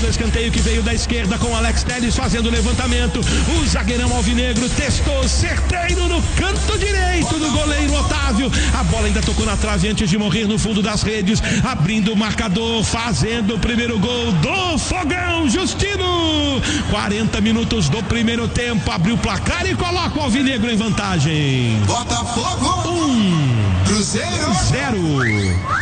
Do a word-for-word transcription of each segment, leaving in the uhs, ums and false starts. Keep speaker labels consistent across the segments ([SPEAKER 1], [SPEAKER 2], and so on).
[SPEAKER 1] escanteio que veio da esquerda com Alex Telles fazendo o levantamento. O zagueirão alvinegro testou certeiro no canto direito do goleiro Otávio. A bola ainda tocou na trave antes de morrer no fundo das redes, abrindo o marcador, fazendo o primeiro gol do Fogão. Justino, quarenta minutos do primeiro tempo, abriu o placar e coloca o alvinegro em vantagem.
[SPEAKER 2] Botafogo
[SPEAKER 1] um,
[SPEAKER 2] Cruzeiro
[SPEAKER 1] zero.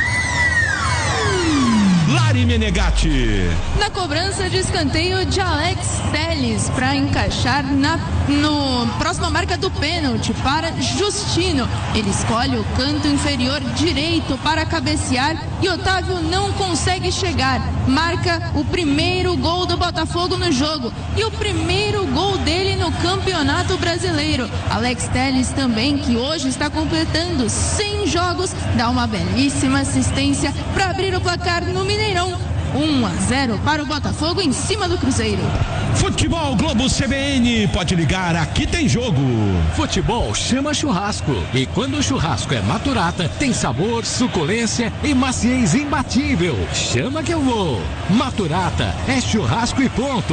[SPEAKER 1] Lari Menegatti.
[SPEAKER 3] Na cobrança de escanteio de Alex Telles para encaixar na no próxima marca do pênalti para Justino. Ele escolhe o canto inferior direito para cabecear e Otávio não consegue chegar. Marca o primeiro gol do Botafogo no jogo e o primeiro gol dele no Campeonato Brasileiro. Alex Telles também, que hoje está completando cem jogos, dá uma belíssima assistência para abrir o placar no Mineirão. um a zero para o Botafogo em cima do Cruzeiro.
[SPEAKER 1] Futebol Globo C B N, pode ligar, aqui tem jogo.
[SPEAKER 4] Futebol chama churrasco e quando o churrasco é Maturata, tem sabor, suculência e maciez imbatível. Chama que eu vou. Maturata é churrasco e ponto.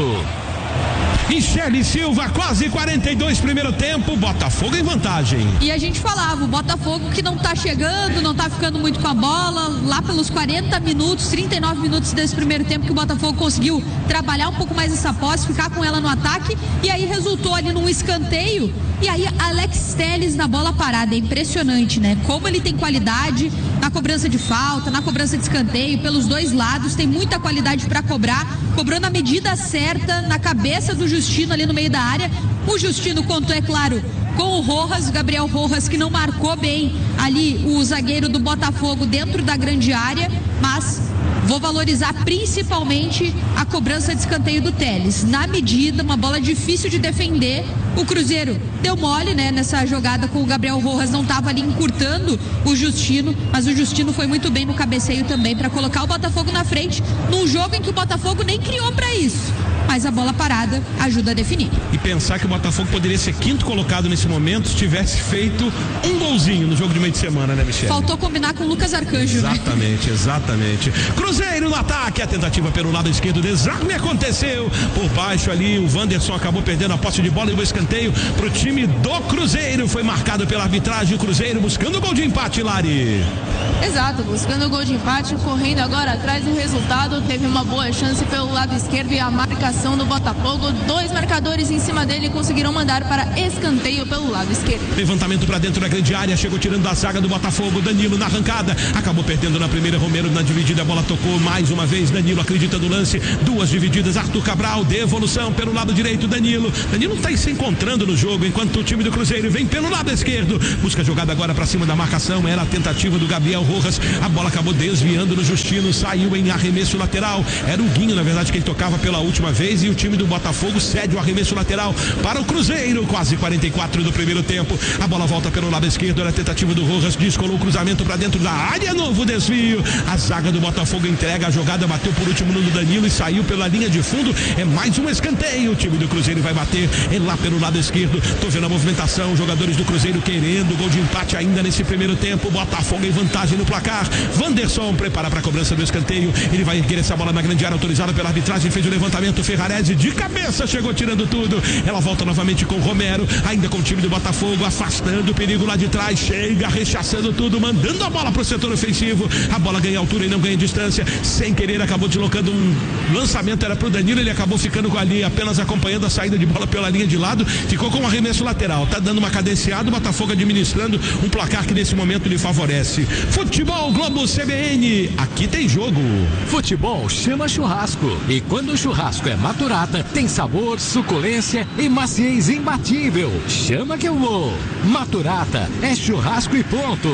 [SPEAKER 1] Michele Silva, quase quarenta e dois primeiro tempo, Botafogo em vantagem.
[SPEAKER 5] E a gente falava, o Botafogo que não tá chegando, não tá ficando muito com a bola, lá pelos quarenta minutos, trinta e nove minutos desse primeiro tempo que o Botafogo conseguiu trabalhar um pouco mais essa posse, ficar com ela no ataque, e aí resultou ali num escanteio, e aí Alex Telles na bola parada, é impressionante, né? Como ele tem qualidade na cobrança de falta, na cobrança de escanteio, pelos dois lados, tem muita qualidade para cobrar, cobrou na medida certa, na cabeça do Justino ali no meio da área. O Justino contou, é claro, com o Rojas, o Gabriel Rojas, que não marcou bem ali o zagueiro do Botafogo dentro da grande área, mas vou valorizar principalmente a cobrança de escanteio do Telles. Na medida, uma bola difícil de defender. O Cruzeiro deu mole, né, nessa jogada com o Gabriel Rojas, não estava ali encurtando o Justino, mas o Justino foi muito bem no cabeceio também para colocar o Botafogo na frente, num jogo em que o Botafogo nem criou para isso. Mas a bola parada ajuda a definir.
[SPEAKER 1] E pensar que o Botafogo poderia ser quinto colocado nesse momento se tivesse feito um golzinho no jogo de meio de semana, né, Michele?
[SPEAKER 5] Faltou combinar com o Lucas Arcanjo,
[SPEAKER 1] exatamente,
[SPEAKER 5] né?
[SPEAKER 1] Exatamente. Cruzeiro no ataque, a tentativa pelo lado esquerdo, desarme aconteceu. Por baixo ali, o Wanderson acabou perdendo a posse de bola e o escanteio pro time do Cruzeiro. Foi marcado pela arbitragem, o Cruzeiro buscando o gol de empate, Lari.
[SPEAKER 3] Exato, buscando o gol de empate, correndo agora atrás do resultado. Teve uma boa chance pelo lado esquerdo e a marcação do Botafogo, dois marcadores em cima dele conseguiram mandar para escanteio pelo lado esquerdo.
[SPEAKER 1] Levantamento para dentro da grande área, chegou tirando da zaga do Botafogo, Danilo na arrancada, acabou perdendo na primeira, Romero na dividida, a bola tocou mais uma vez, Danilo acredita no lance, duas divididas, Arthur Cabral, devolução pelo lado direito, Danilo, Danilo está se encontrando no jogo, enquanto o time do Cruzeiro vem pelo lado esquerdo, busca a jogada agora para cima da marcação, era a tentativa do Gabriel Rojas, a bola acabou desviando no Justino, saiu em arremesso lateral, era o Guinho, na verdade, que ele tocava pela última vez, e o time do Botafogo cede o arremesso lateral para o Cruzeiro, quase quarenta e quatro do primeiro tempo, a bola volta pelo lado esquerdo, era a tentativa do Rojas, descolou o cruzamento para dentro da área, novo desvio, a zaga do Botafogo entrega a jogada, bateu por último no Danilo e saiu pela linha de fundo, é mais um escanteio, o time do Cruzeiro vai bater, é lá pelo lado esquerdo, tô vendo a movimentação, os jogadores do Cruzeiro querendo gol de empate ainda nesse primeiro tempo, Botafogo em vantagem no placar, Wanderson prepara para a cobrança do escanteio, ele vai erguer essa bola na grande área, autorizada pela arbitragem, fez o levantamento, Ferrarese de cabeça chegou tirando tudo, ela volta novamente com o Romero, ainda com o time do Botafogo, afastando o perigo lá de trás, chega rechaçando tudo, mandando a bola para o setor ofensivo, a bola ganha altura e não ganha distância, sem querer acabou deslocando um lançamento, era para o Danilo, ele acabou ficando ali apenas acompanhando a saída de bola pela linha de lado, ficou com um arremesso lateral, tá dando uma cadenciada, o Botafogo administrando um placar que nesse momento lhe favorece. Futebol Globo C B N, aqui tem jogo.
[SPEAKER 4] Futebol chama churrasco e quando o churrasco é Maturata, tem sabor, suculência e maciez imbatível. Chama que eu vou. Maturata é churrasco e ponto.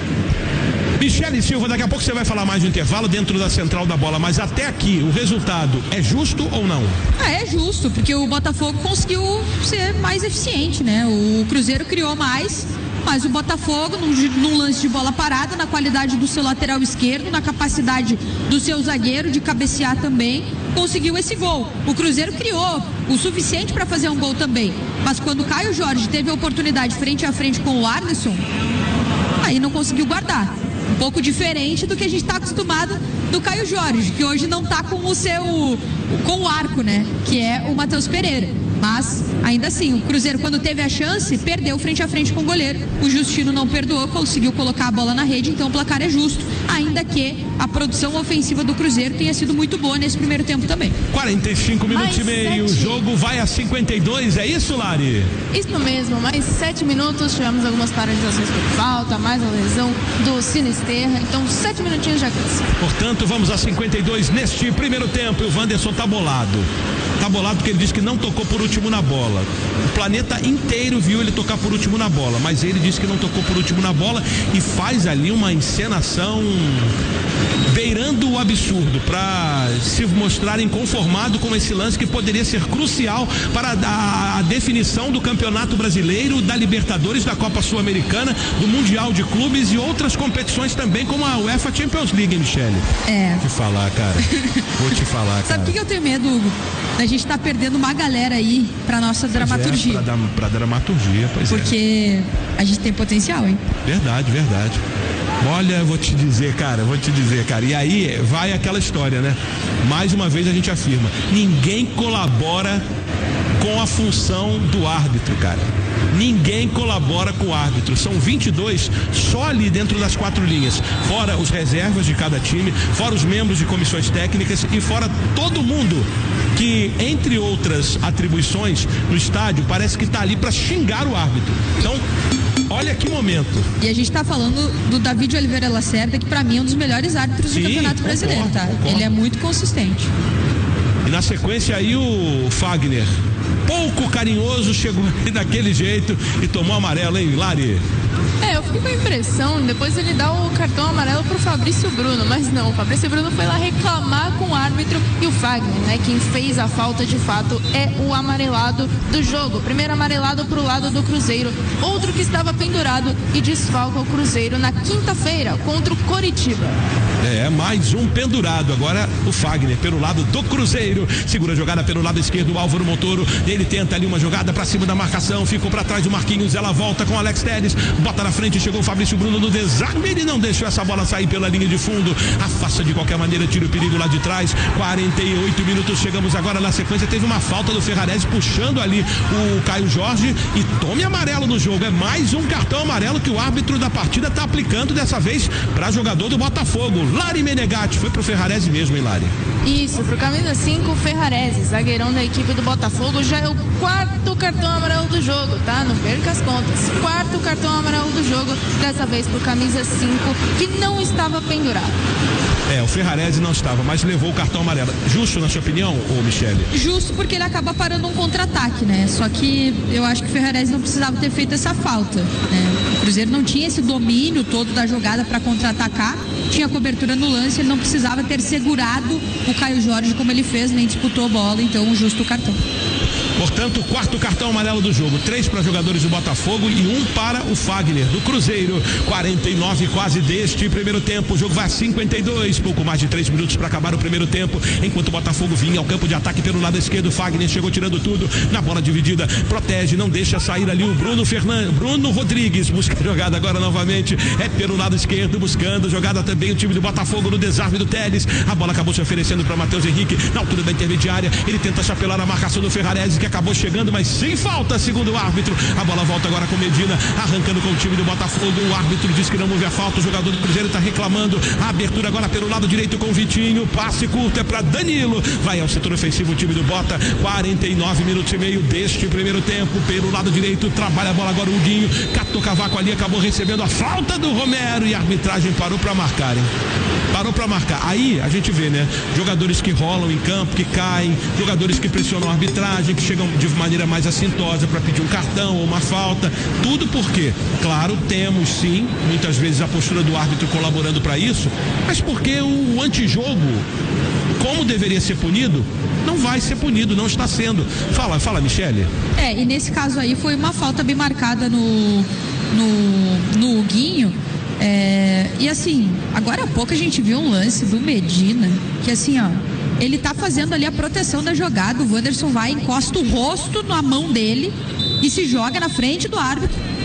[SPEAKER 1] Michele Silva, daqui a pouco você vai falar mais do intervalo dentro da central da bola, mas até aqui o resultado é justo ou não?
[SPEAKER 5] Ah, é justo, porque o Botafogo conseguiu ser mais eficiente, né? O Cruzeiro criou mais, mas o Botafogo, num, num lance de bola parada, na qualidade do seu lateral esquerdo, na capacidade do seu zagueiro de cabecear também, conseguiu esse gol. O Cruzeiro criou o suficiente para fazer um gol também, mas quando o Caio Jorge teve a oportunidade frente a frente com o Arlisson, aí não conseguiu guardar. Um pouco diferente do que a gente está acostumado do Caio Jorge, que hoje não está com o seu com o arco, né? Que é o Matheus Pereira. Mas, ainda assim, o Cruzeiro, quando teve a chance, perdeu frente a frente com o goleiro. O Justino não perdoou, conseguiu colocar a bola na rede, então o placar é justo. Ainda que a produção ofensiva do Cruzeiro tenha sido muito boa nesse primeiro tempo também.
[SPEAKER 1] quarenta e cinco minutos e meio, o jogo vai a cinquenta e dois, é isso, Lari?
[SPEAKER 3] Isso mesmo, mais sete minutos, tivemos algumas paralisações por falta, mais uma lesão do Sinisterra, então sete minutinhos já cansa.
[SPEAKER 1] Portanto, vamos a cinquenta e dois neste primeiro tempo, e o Wanderson tá bolado. Tá bolado porque ele disse que não tocou por último na bola. O planeta inteiro viu ele tocar por último na bola, mas ele disse que não tocou por último na bola e faz ali uma encenação beirando o absurdo para se mostrar inconformado com esse lance que poderia ser crucial para a, a definição do Campeonato Brasileiro, da Libertadores, da Copa Sul-Americana, do Mundial de Clubes e outras competições também, como a UEFA Champions League, Michele.
[SPEAKER 5] É.
[SPEAKER 1] Vou te falar, cara. Vou te falar, cara.
[SPEAKER 5] Sabe o que eu tenho medo, Hugo? A gente tá perdendo uma galera aí pra nossa dramaturgia.
[SPEAKER 1] É, pra, pra dramaturgia, pois
[SPEAKER 5] Porque
[SPEAKER 1] é.
[SPEAKER 5] Porque a gente tem potencial, hein?
[SPEAKER 1] Verdade, verdade. Olha, eu vou te dizer, cara, vou te dizer, cara. E aí vai aquela história, né? Mais uma vez a gente afirma: ninguém colabora com a função do árbitro, cara. Ninguém colabora com o árbitro. São vinte e dois só ali dentro das quatro linhas. Fora os reservas de cada time, fora os membros de comissões técnicas e fora todo mundo que, entre outras atribuições no estádio, parece que está ali para xingar o árbitro. Então, olha que momento.
[SPEAKER 5] E a gente está falando do David Oliveira Lacerda, que para mim é um dos melhores árbitros Sim, do Campeonato Brasileiro, concordo, tá? Concordo. Ele é muito consistente.
[SPEAKER 1] E na sequência aí o Fagner, pouco carinhoso, chegou daquele jeito e tomou amarelo, hein, Lari?
[SPEAKER 3] É, eu fiquei com a impressão, depois ele dá o cartão amarelo pro Fabrício Bruno, mas não, o Fabrício Bruno foi lá reclamar com o árbitro e o Fagner, né, quem fez a falta de fato é o amarelado do jogo. Primeiro amarelado pro lado do Cruzeiro, outro que estava pendurado e desfalca o Cruzeiro na quinta-feira contra o Coritiba.
[SPEAKER 1] É, mais um pendurado, agora o Fagner pelo lado do Cruzeiro, segura a jogada pelo lado esquerdo, o Álvaro Montoro, ele tenta ali uma jogada pra cima da marcação, ficou pra trás do Marquinhos, ela volta com o Alex Telles, bota na frente, chegou o Fabrício Bruno no desarme, ele não deixou essa bola sair pela linha de fundo, afasta de qualquer maneira, tira o perigo lá de trás. Quarenta e oito minutos, chegamos agora na sequência, teve uma falta do Ferrarese puxando ali o Caio Jorge e tome amarelo no jogo, é mais um cartão amarelo que o árbitro da partida está aplicando, dessa vez para jogador do Botafogo, Lari Menegatti. Foi pro Ferrarese mesmo, hein, Lari?
[SPEAKER 3] Isso, pro camisa cinco, Ferrarese, zagueirão da equipe do Botafogo, já é o quarto cartão amarelo do jogo, tá? Não perca as contas. Quarto cartão amarelo do jogo, dessa vez pro camisa cinco, que não estava pendurado.
[SPEAKER 1] É, o Ferrarese não estava, mas levou o cartão amarelo. Justo, na sua opinião, ô Michele?
[SPEAKER 5] Justo, porque ele acaba parando um contra-ataque, né? Só que eu acho que o Ferrarese não precisava ter feito essa falta, né? O Cruzeiro não tinha esse domínio todo da jogada para contra-atacar, tinha cobertura no lance, ele não precisava ter segurado o Caio Jorge como ele fez, nem disputou a bola, então um justo cartão.
[SPEAKER 1] Portanto, quarto cartão amarelo do jogo, três para jogadores do Botafogo e um para o Fagner do Cruzeiro. quarenta e nove quase deste primeiro tempo, o jogo vai a cinquenta e dois, pouco mais de três minutos para acabar o primeiro tempo, enquanto o Botafogo vinha ao campo de ataque pelo lado esquerdo, Fagner chegou tirando tudo, na bola dividida, protege, não deixa sair ali o Bruno Fernandes, Bruno Rodrigues, busca a jogada agora novamente, é pelo lado esquerdo, buscando jogada também o time do Botafogo no desarme do Telles, a bola acabou se oferecendo para Matheus Henrique, na altura da intermediária, ele tenta chapelar a marcação do Ferrarese, que acabou chegando, mas sem falta, segundo o árbitro. A bola volta agora com Medina, arrancando com o time do Botafogo. O árbitro diz que não houve a falta, o jogador do Cruzeiro está reclamando. A abertura agora pelo lado direito com o Vitinho, passe curto é para Danilo, vai ao setor ofensivo o time do Bota. Quarenta e nove minutos e meio deste primeiro tempo, pelo lado direito, trabalha a bola agora o Huguinho, catou cavaco ali, acabou recebendo a falta do Romero e a arbitragem parou para marcar, hein? Parou para marcar. Aí a gente vê, né? Jogadores que rolam em campo, que caem, jogadores que pressionam a arbitragem, que chegam de maneira mais assintosa para pedir um cartão ou uma falta. Tudo porque, claro, temos sim, muitas vezes a postura do árbitro colaborando para isso, mas porque o antijogo, como deveria ser punido, não vai ser punido, não está sendo. Fala, fala, Michele.
[SPEAKER 5] É, e nesse caso aí foi uma falta bem marcada no, no, no Huguinho. É, e assim, agora há pouco a gente viu um lance do Medina, que assim, ó, ele tá fazendo ali a proteção da jogada, o Wanderson vai, encosta o rosto na mão dele e se joga na frente do árbitro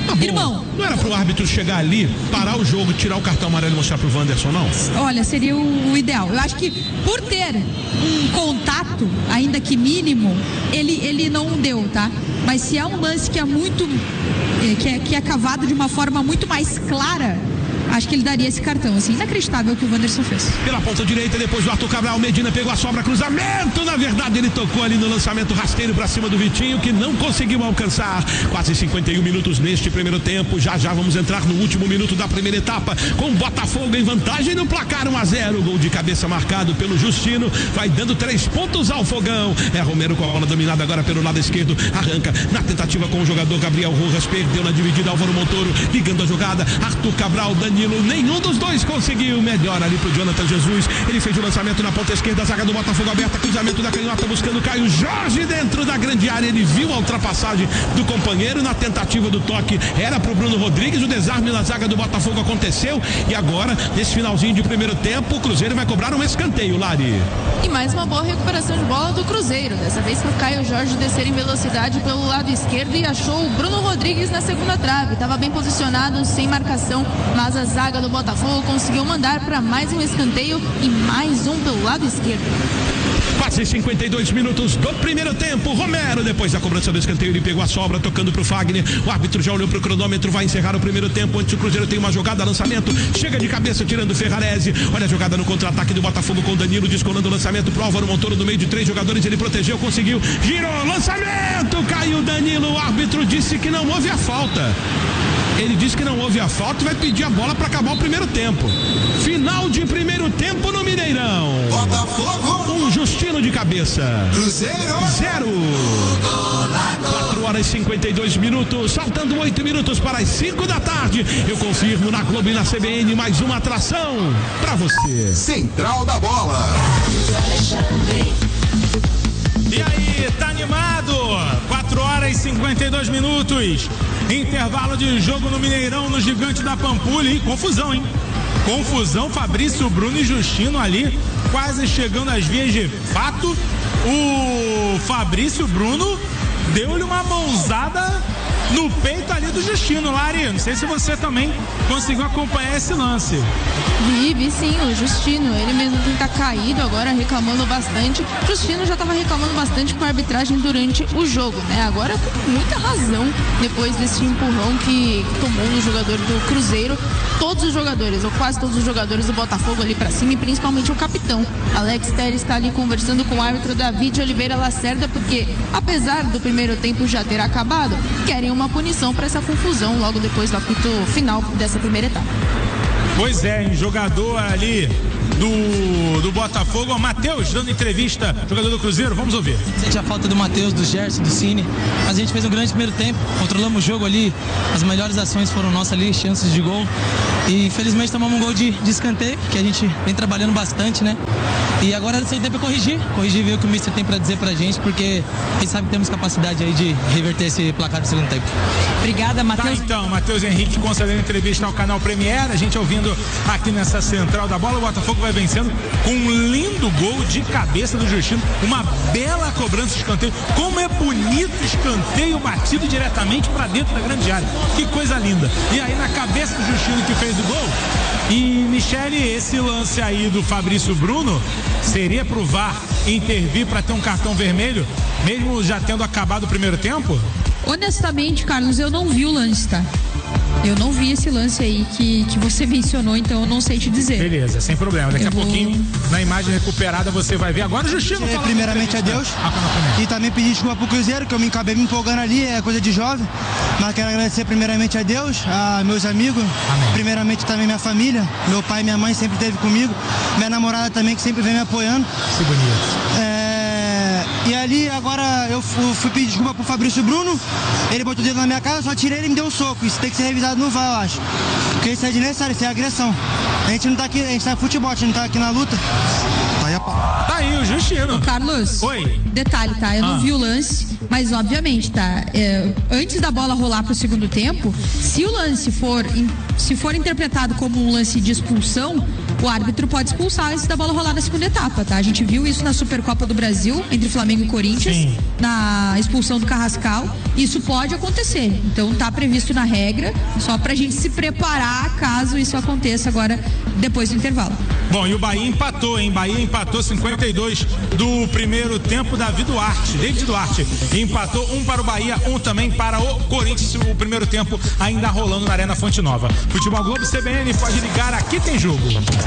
[SPEAKER 5] Irmão.
[SPEAKER 1] Não era pro árbitro chegar ali, parar o jogo, tirar o cartão amarelo e mostrar pro Wanderson, não?
[SPEAKER 5] Olha, seria o, o ideal. Eu acho que por ter um contato, ainda que mínimo, ele, ele não deu, tá? Mas se é um lance que é muito, que é, que é cavado de uma forma muito mais clara, acho que ele daria esse cartão, assim, inacreditável o que o Wanderson fez.
[SPEAKER 1] Pela ponta direita, depois do Arthur Cabral, Medina pegou a sobra, cruzamento, na verdade ele tocou ali no lançamento rasteiro pra cima do Vitinho, que não conseguiu alcançar. Quase cinquenta e um minutos neste primeiro tempo, já já vamos entrar no último minuto da primeira etapa, com o Botafogo em vantagem no placar um a zero, gol de cabeça marcado pelo Justino, vai dando três pontos ao Fogão. É Romero com a bola dominada agora pelo lado esquerdo, arranca na tentativa com o jogador Gabriel Rojas, perdeu na dividida, Álvaro Montoro ligando a jogada, Arthur Cabral, Danilo, nenhum dos dois conseguiu. Melhor ali pro Jonathan Jesus, ele fez o lançamento na ponta esquerda, a zaga do Botafogo aberta, cruzamento da canhota buscando Caio Jorge dentro da grande área, ele viu a ultrapassagem do companheiro na tentativa do toque, era pro Bruno Rodrigues, o desarme na zaga do Botafogo aconteceu e agora, nesse finalzinho de primeiro tempo, o Cruzeiro vai cobrar um escanteio, Lari.
[SPEAKER 3] E mais uma boa recuperação de bola do Cruzeiro, dessa vez pro Caio Jorge descer em velocidade pelo lado esquerdo e achou o Bruno Rodrigues na segunda trave, estava bem posicionado, sem marcação, mas a zaga do Botafogo conseguiu mandar para mais um escanteio e mais um pelo lado esquerdo.
[SPEAKER 1] Quase cinquenta e dois minutos do primeiro tempo. Romero, depois da cobrança do escanteio, ele pegou a sobra, tocando pro Fagner. O árbitro já olhou pro cronômetro, vai encerrar o primeiro tempo. Antes o Cruzeiro tem uma jogada, lançamento, chega de cabeça, tirando o Ferrarese. Olha a jogada no contra-ataque do Botafogo com o Danilo, descolando o lançamento pro Álvaro Montoro, no meio de três jogadores, ele protegeu, conseguiu, girou, lançamento, caiu Danilo. O árbitro disse que não houve a falta. Ele disse que não houve a falta e vai pedir a bola para acabar o primeiro tempo. Final de primeiro tempo no Mineirão.
[SPEAKER 2] Botafogo.
[SPEAKER 1] Um Justino de cabeça.
[SPEAKER 2] Cruzeiro.
[SPEAKER 1] Zero. quatro horas e cinquenta e dois minutos. Faltando oito minutos para as cinco da tarde. Eu confirmo na Globo e na C B N mais uma atração para você.
[SPEAKER 2] Central da Bola.
[SPEAKER 6] E aí, tá animado? quatro horas e cinquenta e dois minutos. Intervalo de jogo no Mineirão, no Gigante da Pampulha. E confusão, hein? Confusão, Fabrício, Bruno e Justino ali, quase chegando às vias de fato. O Fabrício Bruno deu-lhe uma mãozada no peito ali do Justino. Lari, não sei se você também conseguiu acompanhar esse lance.
[SPEAKER 3] Vi, vi sim, o Justino, ele mesmo tem que estar caído agora, reclamando bastante. O Justino já estava reclamando bastante com a arbitragem durante o jogo, né? Agora com muita razão, depois desse empurrão que tomou no jogador do Cruzeiro. Todos os jogadores, ou quase todos os jogadores do Botafogo ali pra cima, e principalmente o capitão. Alex Telles está ali conversando com o árbitro David Oliveira Lacerda, porque apesar do primeiro tempo já ter acabado, querem uma punição para essa confusão logo depois do apito final dessa primeira etapa.
[SPEAKER 6] Pois é, em jogador ali do, do Botafogo, o Matheus dando entrevista, jogador do Cruzeiro, vamos ouvir.
[SPEAKER 7] Sente a falta do Matheus, do Gerson, do Cine, mas a gente fez um grande primeiro tempo, controlamos o jogo ali, as melhores ações foram nossas ali, chances de gol, e infelizmente tomamos um gol de, de escanteio, que a gente vem trabalhando bastante, né? E agora esse tempo é corrigir, corrigir ver o que o mister tem pra dizer pra gente, porque a gente sabe que temos capacidade aí de reverter esse placar do segundo tempo.
[SPEAKER 5] Obrigada, Matheus.
[SPEAKER 6] Tá, então, Matheus Henrique concedendo entrevista ao canal Premiere, a gente ouvindo aqui nessa central da bola, o Botafogo vai vencendo com um lindo gol de cabeça do Justino, uma bela cobrança de escanteio, como é bonito o escanteio batido diretamente pra dentro da grande área, que coisa linda. E aí na cabeça do Justino que fez o gol. E Michele, esse lance aí do Fabrício Bruno seria pro V A R intervir para ter um cartão vermelho, mesmo já tendo acabado o primeiro tempo?
[SPEAKER 5] Honestamente, Carlos, eu não vi o lance, tá? Eu não vi esse lance aí que, que você mencionou, então eu não sei te dizer.
[SPEAKER 6] Beleza, sem problema. Daqui eu a vou... pouquinho, na imagem recuperada, você vai ver. Agora o Justino
[SPEAKER 8] fala. Primeiramente a Deus.
[SPEAKER 6] Ah,
[SPEAKER 8] e também pedir desculpa pro Cruzeiro, que eu me acabei me empolgando ali, é coisa de jovem. Mas quero agradecer primeiramente a Deus, a meus amigos. Amém. Primeiramente também minha família. Meu pai e minha mãe sempre esteve comigo. Minha namorada também, que sempre vem me apoiando.
[SPEAKER 6] Que bonito.
[SPEAKER 8] É... E ali, agora, eu fui pedir desculpa pro Fabrício Bruno, ele botou o dedo na minha cara, só tirei ele e me deu um soco. Isso tem que ser revisado no V A R, eu acho. Porque isso é desnecessário, isso é agressão. A gente não tá aqui, a gente tá em futebol, a gente não tá aqui na luta. Tá aí, a...
[SPEAKER 6] tá aí o Justino.
[SPEAKER 5] Ô, Carlos,
[SPEAKER 6] oi.
[SPEAKER 5] Detalhe, tá? Eu ah. não vi o lance, mas obviamente, tá? É, antes da bola rolar pro segundo tempo, se o lance for, se for interpretado como um lance de expulsão, o árbitro pode expulsar antes da bola rolar na segunda etapa, tá? A gente viu isso na Supercopa do Brasil, entre Flamengo e Corinthians, Sim. na expulsão do Carrascal. Isso pode acontecer. Então tá previsto na regra, só pra gente se preparar caso isso aconteça agora depois do intervalo.
[SPEAKER 6] Bom, e o Bahia empatou, hein? Bahia empatou cinquenta e dois do primeiro tempo. Davi Duarte, David Duarte empatou, um para o Bahia, um também para o Corinthians. O primeiro tempo ainda rolando na Arena Fonte Nova. Futebol Globo C B N, pode ligar, aqui tem jogo.